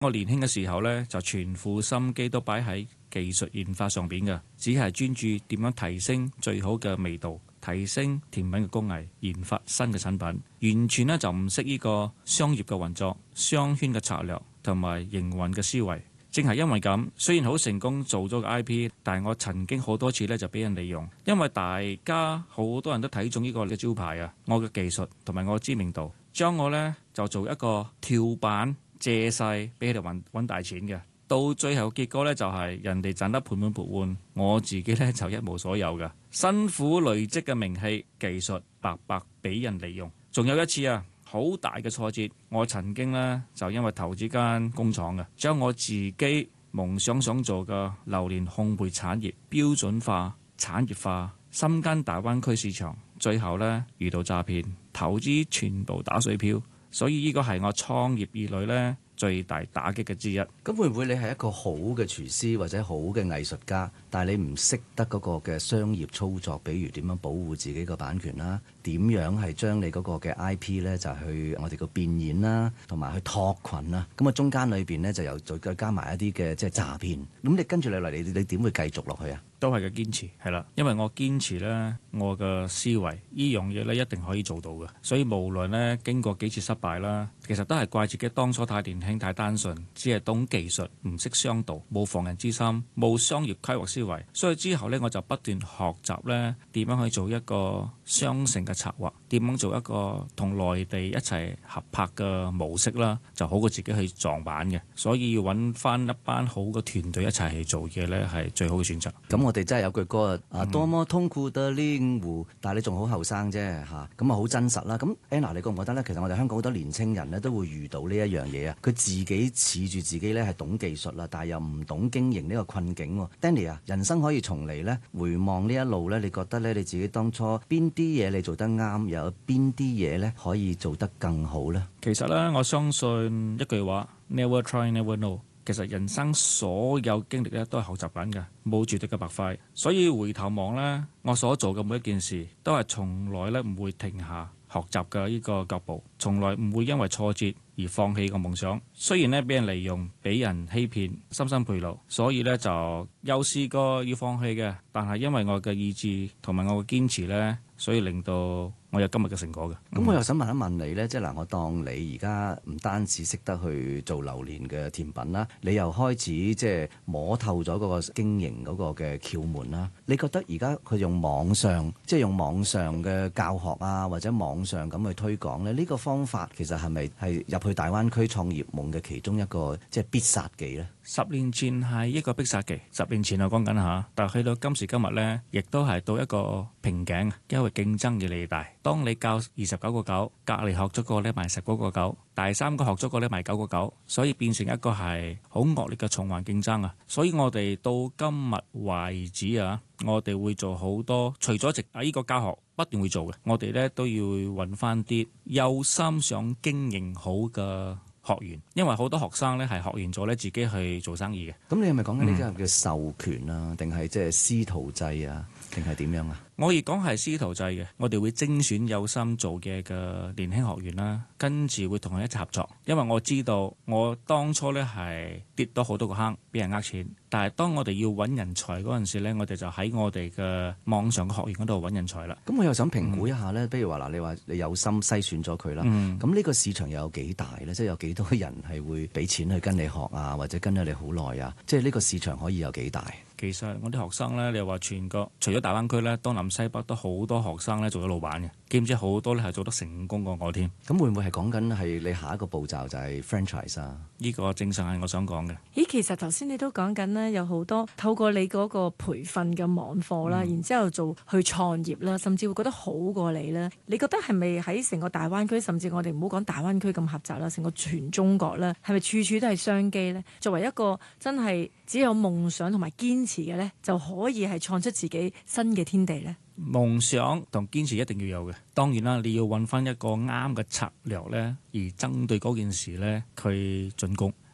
我年輕嘅時候呢，就全副心機都擺喺技術研發上邊嘅，只係專注點樣提升最好嘅味道，提升甜品嘅工藝，研發新嘅產品，完全呢就唔識呢個商業嘅運作、商圈嘅策略同埋營運嘅思維。正係因為咁，雖然好成功做咗個 IP， 但係我曾經好多次呢就俾人利用，因為大家好多人都睇中呢個嘅招牌啊，我嘅技術同埋我嘅知名度，將我呢就做一個跳板借勢俾佢哋揾大錢嘅。到最後結果呢，就係人哋賺得盆滿缽滿，我自己呢就一無所有嘅。辛苦累積嘅名氣、技術白白俾人利用。仲有一次啊，好大嘅挫折，我曾經呢就因為投資間工廠嘅，將我自己夢想做嘅榴蓮烘焙產業標準化、產業化，深耕大灣區市場，最後呢遇到詐騙，投資全部打水漂，所以呢個係我創業以來呢最大打擊嘅之一。 咁會唔會你係一個好嘅廚師或者好嘅藝術家，但係你唔識得嗰個嘅商業操作，比如點樣保護自己個版權啦，點樣係將你嗰個嘅 IP 呢，就去我哋個變現啦，同埋去拓群啦。咁啊中間裏邊呢，就又再加埋一啲嘅即係詐騙。咁你跟住你嚟，你點會繼續落去啊？ 都係嘅堅持，係啦，因為我堅持呢，我嘅思維呢樣嘢呢一定可以做到嘅。所以無論呢經過幾次失敗啦，其實都係怪自己當初太年輕太單純，只係懂技術，唔識商道，冇防人之心，冇商業規劃思維。所以之後呢，我就不斷學習呢點樣去做一個商城嘅策劃，點樣做一個同內地一齊合拍嘅模式啦，就好過自己去撞板嘅。所以要揾翻一班好嘅團隊一齊去做嘢呢，係最好嘅選擇。 咁我哋真係有句歌啊，多麼痛苦的領悟，但係你仲好後生啫嚇，咁啊好真實啦。咁 Anna， 你覺唔覺得呢？其實我哋香港好多年青人呢都會遇到呢一樣嘢啊，佢自己恃住自己呢係懂技術啦，但係又唔懂經營呢個困境喎。Danny 啊，人生可以重嚟呢，回望呢一路呢，你覺得呢你自己當初邊啲嘢你做得啱，又有邊啲嘢呢可以做得更好呢？ 其實呢，我相信一句話 Never try, never know。其實人生所有經歷咧都係學習緊嘅，冇絕對嘅白費。所以回頭望呢，我所做嘅每一件事都係從來咧唔會停下學習嘅呢個腳步，從來唔會因為挫折而放棄個夢想。雖然呢俾人利用、俾人欺騙、深深賠路，所以呢就有試過要放棄嘅，但係因為我嘅意志同埋我嘅堅持呢，所以令到我有今日嘅成果嘅。 咁我又想問一問你呢，即係嗱，我當你而家唔單止識得去做榴蓮嘅甜品啦，你又開始即係摸透咗嗰個經營嗰個嘅竅門啦。你覺得而家佢用網上，即係用網上嘅教學啊，或者網上咁去推廣呢？呢個方法其實係咪係入去大灣區創業夢嘅其中一個即係必殺技呢？10 年前係一個必殺技，10年前我講緊下，但係去到今時今日呢，亦都係到一個瓶頸，因為競爭越嚟越大。當你教29.9，隔離學咗個呢賣19.9，第三個學咗個呢賣9.9，所以變成一個係好惡劣嘅循環競爭啊！所以我哋到今日為止啊，我哋會做好多，除咗直呢個教學不斷會做嘅，我哋呢都要揾翻啲有心想經營好嘅學員，因為好多學生呢係學完咗呢自己去做生意嘅。咁你係咪講緊呢啲係叫授權啊，定係即係師徒制啊，定係點樣啊？ 我而講係師徒制嘅，我哋會精選有心做嘢嘅年輕學員啦，跟住會同佢一齊合作。因為我知道我當初呢係跌到好多個坑，俾人呃錢。但係當我哋要揾人才嗰陣時呢，我哋就喺我哋嘅網上嘅學員嗰度揾人才啦。 咁我又想評估一下呢，比如話嗱，你話你有心篩選咗佢啦，咁呢個市場又有幾大呢？即係有幾多人係會俾錢去跟你學啊，或者跟咗你好耐啊？即係呢個市場可以有幾大？ 其實我啲學生呢，你話全國除咗大灣區呢，東南西北都好多學生呢做咗老闆嘅，兼且好多呢係做得成功過我添。 咁會唔會係講緊係你下一個步驟就係 franchise 啊？ 呢個正常係我想講嘅。 咦，其實頭先你都講緊呢，有好多透過你嗰個培訓嘅網課啦，然之後做去創業啦，甚至會覺得好過你呢。你覺得係咪喺成個大灣區，甚至我哋唔好講大灣區咁狹窄啦，成個全中國呢，係咪處處都係商機呢？作為一個真係只有夢想同埋堅持嘅呢，就可以係創出自己新嘅天地呢。 夢想同堅持一定要有嘅，當然啦，你要揾翻一個啱嘅策略呢，而針對嗰件事呢，佢進攻。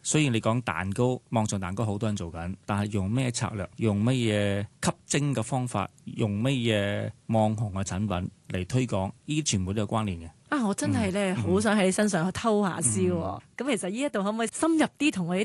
雖然你講蛋糕，網上蛋糕好多人做緊，但係用咩策略，用乜嘢吸睛嘅方法，用乜嘢網紅嘅產品嚟推廣，呢啲全部都有關聯嘅。 我真係咧好想喺你身上去偷下師喎。咁其實呢一度可唔可以深入啲同我哋